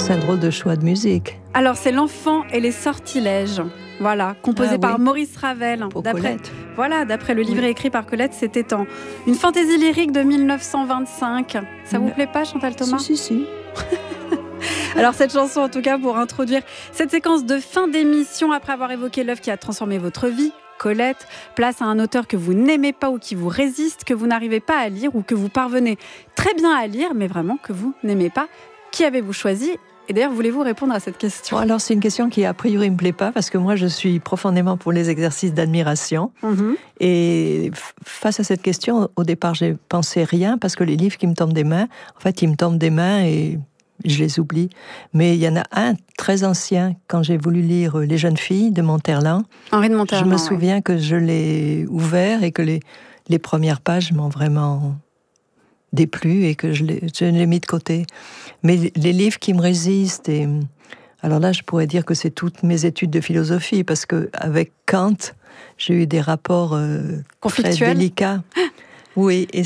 C'est un drôle de choix de musique. Alors, c'est L'Enfant et les sortilèges. Voilà, composé par Maurice Ravel. Pour Colette. Voilà, d'après le livret écrit par Colette, c'était une fantaisie lyrique de 1925. Ça vous plaît pas, Chantal Thomas ? Si. Alors cette chanson, en tout cas, pour introduire cette séquence de fin d'émission, après avoir évoqué l'œuvre qui a transformé votre vie, Colette, place à un auteur que vous n'aimez pas ou qui vous résiste, que vous n'arrivez pas à lire ou que vous parvenez très bien à lire, mais vraiment que vous n'aimez pas. Qui avez-vous choisi ? Et d'ailleurs, voulez-vous répondre à cette question ? Alors, c'est une question qui, a priori, ne me plaît pas, parce que moi, je suis profondément pour les exercices d'admiration. Et face à cette question, au départ, j'ai pensé rien, parce que les livres qui me tombent des mains, en fait, ils me tombent des mains et je les oublie. Mais il y en a un très ancien, quand j'ai voulu lire Les jeunes filles de Monterland. Henri de Monterland. Je me souviens que je l'ai ouvert et que les premières pages m'ont vraiment déplu et que je l'ai mis de côté. Mais les livres qui me résistent, alors là, je pourrais dire que c'est toutes mes études de philosophie, parce qu'avec Kant, j'ai eu des rapports très délicats. Oui, et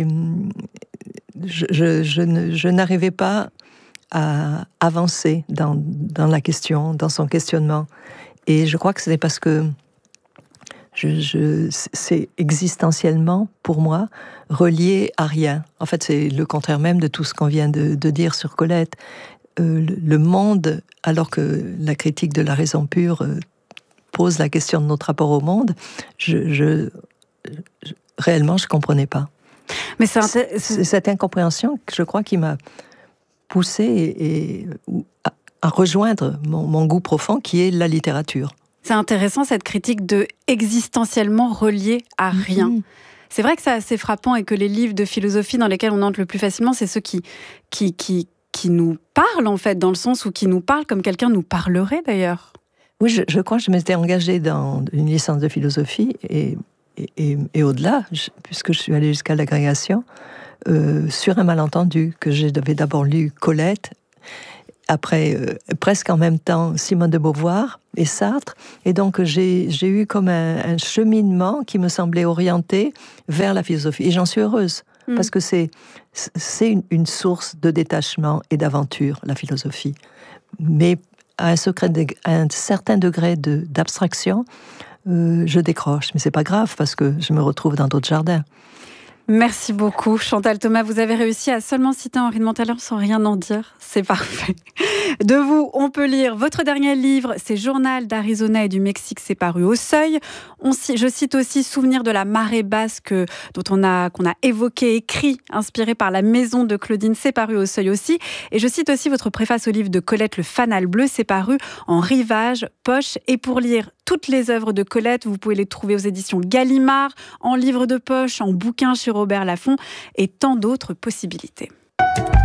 je n'arrivais pas à avancer dans la question, dans son questionnement. Et je crois que c'est parce que c'est existentiellement, pour moi, relié à rien. En fait, c'est le contraire même de tout ce qu'on vient de dire sur Colette. Le monde, alors que la critique de la raison pure pose la question de notre rapport au monde, réellement, je ne comprenais pas. Mais c'est cette incompréhension, je crois, qui m'a poussée à rejoindre mon goût profond, qui est la littérature. C'est intéressant, cette critique de existentiellement relié à rien. C'est vrai que c'est assez frappant et que les livres de philosophie dans lesquels on entre le plus facilement, c'est ceux qui nous parlent, en fait, dans le sens où qui nous parlent comme quelqu'un nous parlerait, d'ailleurs. Oui, je crois que je m'étais engagée dans une licence de philosophie et au-delà, puisque je suis allée jusqu'à l'agrégation, sur un malentendu, que j'avais d'abord lu Colette, après, presque en même temps, Simone de Beauvoir et Sartre. Et donc, j'ai eu comme un cheminement qui me semblait orienté vers la philosophie. Et j'en suis heureuse, parce que c'est une source de détachement et d'aventure, la philosophie. Mais à un certain degré d'abstraction, je décroche. Mais c'est pas grave, parce que je me retrouve dans d'autres jardins. Merci beaucoup, Chantal Thomas. Vous avez réussi à seulement citer Henri de Monterland sans rien en dire. C'est parfait. De vous, on peut lire votre dernier livre, c'est Journal d'Arizona et du Mexique, c'est paru au Seuil. Je cite aussi Souvenir de la marée basse qu'on a évoqué, écrit, inspiré par La Maison de Claudine, c'est paru au Seuil aussi. Et je cite aussi votre préface au livre de Colette, Le Fanal Bleu, c'est paru en Rivage, poche. Et pour lire toutes les œuvres de Colette, vous pouvez les trouver aux éditions Gallimard, en livre de poche, en bouquin chez Robert Laffont et tant d'autres possibilités.